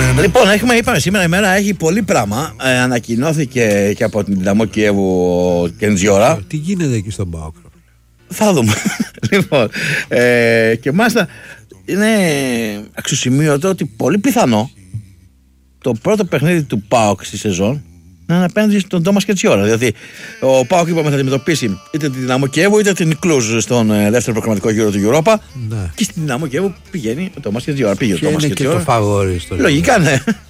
Λοιπόν, είπαμε σήμερα η μέρα έχει πολύ πράγμα. Ανακοινώθηκε και από την Δυναμό Κιέβου Κεντζιόρα. Τι γίνεται εκεί στον ΠΑΟΚ? Θα δούμε. Λοιπόν, και μάλιστα είναι αξιοσημείωτο ότι πολύ πιθανό το πρώτο παιχνίδι του ΠΑΟΚ στη σεζόν να είναι απέναντι στον Τόμας Κεντζιόρα. Δηλαδή, ο ΠΑΟΚ είπαμε θα αντιμετωπίσει είτε τη Δυναμό Κιέβου είτε την Κλουζ στον δεύτερο προγραμματικό γύρο του Europa. Ναι. Και στη Δυναμό Κιέβου πηγαίνει ο Τόμας Κεντζιόρα. Πήγε ο Και Τόμας είναι και Κεντζιόρα. το φαβόρι στο Λογικά, ναι.